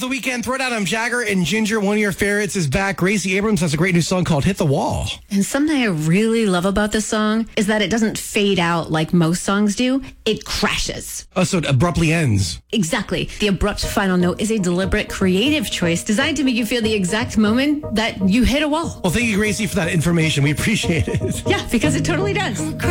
The Weekend Throwdown. I'm Jagger, and Ginger, one of your favorites, is back. Gracie Abrams has a great new song called Hit the Wall. And something I really love about this song is that it doesn't fade out like most songs do. It crashes. Oh, so it abruptly ends. Exactly. The abrupt final note is a deliberate, creative choice designed to make you feel the exact moment that you hit a wall. Well, thank you, Gracie, for that information. We appreciate it. Yeah, because it totally does.